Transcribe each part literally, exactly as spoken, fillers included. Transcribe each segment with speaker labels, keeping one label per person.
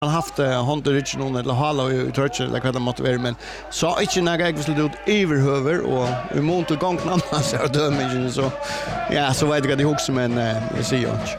Speaker 1: han haft Hunter Rich någon eller hala i trötcher eller vad det måste vara men så inte när jag vill ut överhöver och i mån till gången annan så dömingen så ja så vet jag det också men jag ser ju inte.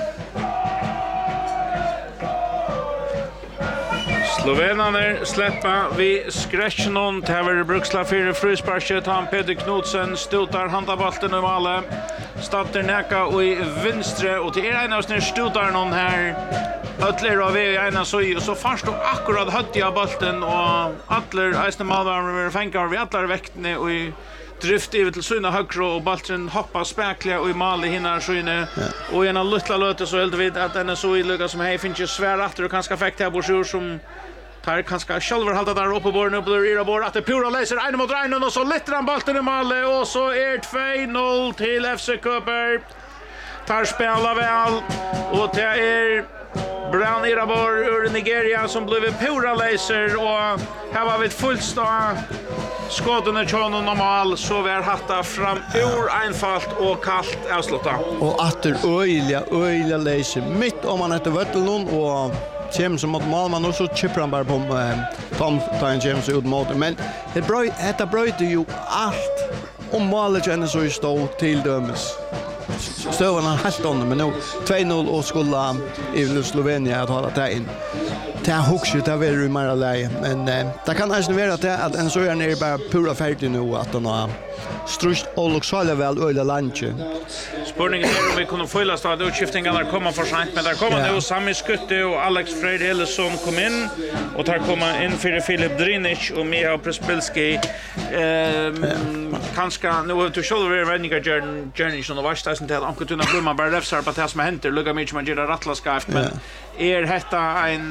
Speaker 2: Slovenaner släppa vi skräschen till över Bruksla för frisparket han Peter Knudsen stutar handabollen i målet. Starter näka och i vänstre och till en av snär stutar någon här. Ötler av vi ena så och så fast och akkurat hade jag bollen och Atler Eisner Malvar fänkar vi alla väktne och i drift över till Sunna högra och bollen hoppar späckliga och i mål i hinner Sunne och ena lilla löte så helt vid att den är så i lucka som här finns ju svär att och kanske effekt här borsur som tar kanske själva halta där uppe på borgen och blir bort att det pura läser en mot en och så lätter han bollen i mål och så är två noll till F C Köper. Tar spelar väl och det är Brown Irabor ur Nigeria som blev pura laser och här var vi ett fullstå skåden är tjån och normal så vi har hatta fram ur einfalt och kallt avslutta.
Speaker 1: Och åter öjliga, öjliga laser mitt om man heter Vöttelund och James som mot målman och så chippar han bara på eh, Tom Tyne James ut mot men det bröt det bröt ju allt om målet känner så stå till dömes. Stövarna helt on men nu två noll och skulle i Slovenien att hålla det in. Det har också det var ju mer läge men eh, det kan alltså vara att det, att en så är ner bara pura färdig nu att den har strust och också väl öle lunch.
Speaker 2: Spurningen är om vi kunde fylla stad utskiftningarna kommer för sent men där kommer yeah. Nu Sami Skutte och Alex Freid Ellison kom in och där kommer in för Filip Drinic och Miha Prespilski ehm yeah. Kanske nu har du själv vänniga journey som var stasen till att kunna glömma bara refsar på det som händer lugga mycket man gör rattlaskaft men är detta en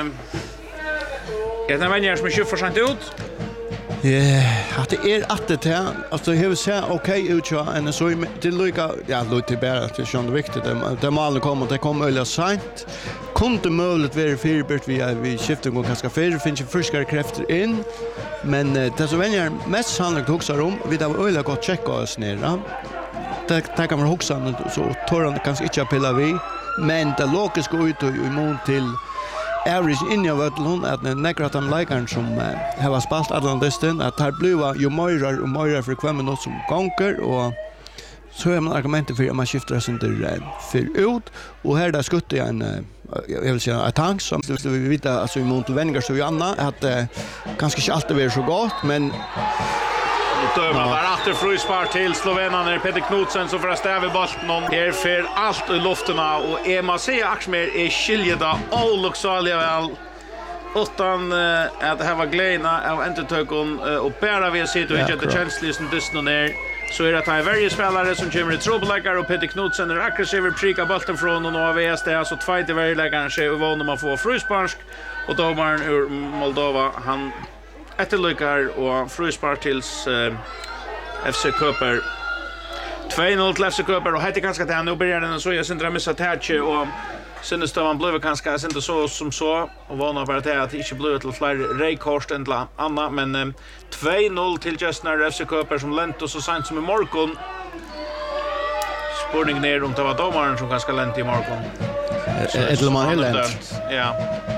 Speaker 2: är det vänner som är för sent ut.
Speaker 1: Ja, det är att det här alltså hur ser okej ut ja en så till lika ja lite bara det är ju viktigt det mål kommer det kommer öliga sent kunde möjligt vara förbättrat vi vi skiftar går ganska för finns ju friska krafter in men det så vänner mest sannolikt också om vi det var öliga gott checka oss ner det det kan man också så tar han kanske inte pilla vi men det logiskt går ut i mån till average in jag vet hon att när nekrat am likern som uh, har spalt Atlantistan att här blåa ju mer och mer för kvar något som gånger och så är man argumentet för att man skiftar sig inte för ut och här där skuttar jag en uh, jag vill säga en tank som vi vet alltså i mån till vänner så ju Anna att uh, kanske inte alltid blir så gott men
Speaker 2: Döma där efter frispark till slovenaner Peter Knudsen så för att stäva bollen någon här för allt i lufterna och Emma ser Axmer är skiljeda all luxalia väl utan uh, att det här var glädjena av entertökon uh, och bara vi sitter och inte att chanslisten dyssnar ner så är det att han är varje spelare som kommer i trubbelläggare och Peter Knudsen är aggressiv och prikar bollen från och nu har vi S D så två till varje läggare sig och vad man får frispark och domaren ur Moldova han Etterlykar och frispark tills uh, F C Köper två noll till F C Köper och heter ganska det nu börjar den så jag syns att missa tätche och sen står man blev kanske inte så som så och var nog bara det att det inte blev till fler rekord än Anna men um, två noll till Justner F C Köper som lent och så sent som i morgon spårning ner om det var domaren som ganska lent i morgon
Speaker 1: Edelman Helent
Speaker 2: ja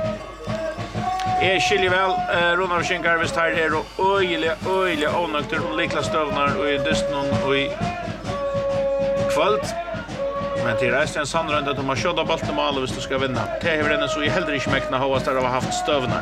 Speaker 2: är skiljer väl eh, Ronald Schenkarvist här är och öjliga öjliga onökter och likla stövnar och i dysten och i kvalt men till resten en sandrund att de har kört bollen till mål hvis du ska vinna det är den så i heller inte mäkna havas där har haft stövnar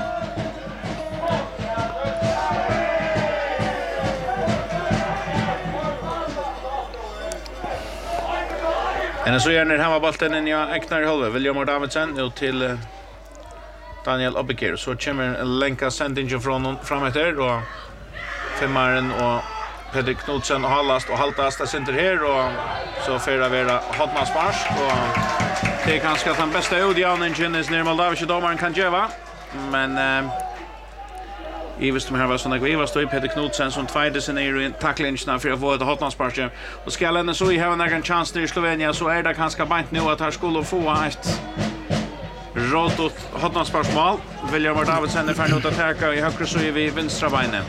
Speaker 2: en så gärna här var bollen in jag äknar i halva William Davidsen ut till eh, Daniel Obekir så kommer en länka sändning från framåt och femmaren och Peter Knudsen och Hallast och Haltast center här och så förra vara hotmansmarsch och det är kanske den bästa utgången i ner Moldaviska domaren kan göra men eh I visst här var såna grejer stod Peter Knudsen som tvådde sin i tacklingarna för att få ett hotmansmarsch och ska lämna så i har en chans i Slovenien så är det kanske bant nu att här skulle få ett Rått och hotnadsparsmål. William Davidsen är färdig att attacka i högra så är vi vänstra benen.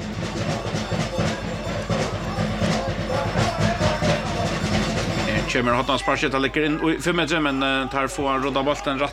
Speaker 2: Kommer hotnadsparset att lägga in i fem meter men tar få runda bollen rätt